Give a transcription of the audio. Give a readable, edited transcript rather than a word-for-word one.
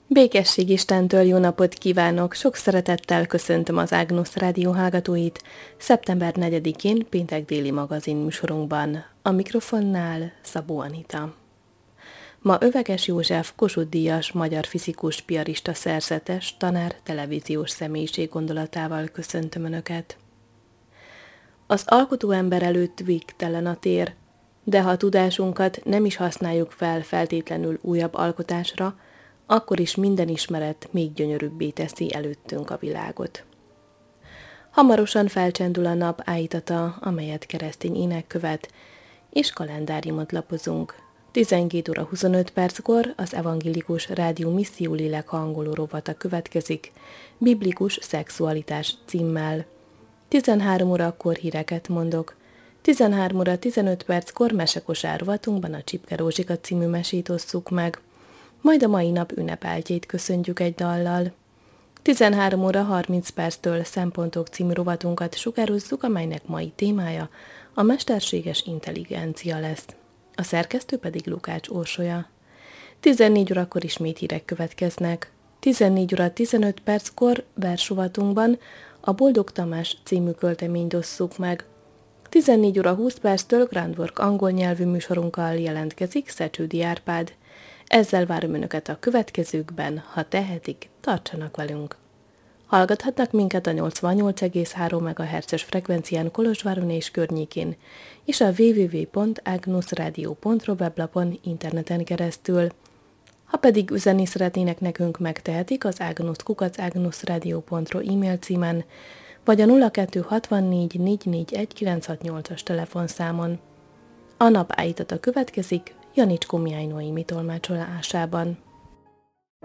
Békesség Istentől jó napot kívánok! Sok szeretettel köszöntöm az Ágnusz Rádió hallgatóit szeptember 4-én péntek déli magazin műsorunkban. A mikrofonnál Szabó Anita. Ma Öveges József Kossuth-díjas magyar fizikus, piarista szerzetes, tanár, televíziós személyiség gondolatával köszöntöm Önöket. Az alkotó ember előtt végtelen a tér, de ha a tudásunkat nem is használjuk fel feltétlenül újabb alkotásra, akkor is minden ismeret még gyönyörűbbé teszi előttünk a világot. Hamarosan felcsendül a nap ájtata, amelyet keresztény ének követ, és kalendáriumot lapozunk. 12 óra 25 perckor az Evangélikus Rádió Misszió Lélek hangoló rovata következik, Biblikus szexualitás címmel. 13 órakor híreket mondok. 13 óra 15 perckor mesekosár rovatunkban a Csipke Rózsika című mesét osszuk meg. Majd a mai nap ünnepeltjét köszöntjük egy dallal. 13 óra 30 perctől Szempontok című rovatunkat sugározzuk, amelynek mai témája a mesterséges intelligencia lesz. A szerkesztő pedig Lukács Orsolya. 14 órakor ismét hírek következnek. 14 óra 15 perckor versrovatunkban a Boldog Tamás című költeményt osszuk meg. 14 óra 20 perctől Grand Work angol nyelvű műsorunkkal jelentkezik Szecsődi Árpád. Ezzel várom Önöket a következőkben, ha tehetik, tartsanak velünk. Hallgathatnak minket a 88,3 MHz-es frekvencián Kolozsváron és környékén, és a www.agnusradio.ru weblapon interneten keresztül. Ha pedig üzenni szeretnének nekünk, megtehetik az agnusz@agnusradio.ru e-mail címen, vagy a 0264 441 968-as telefonszámon. A nap ájtata következik Janicskó Mihály Noémi tolmácsolásában.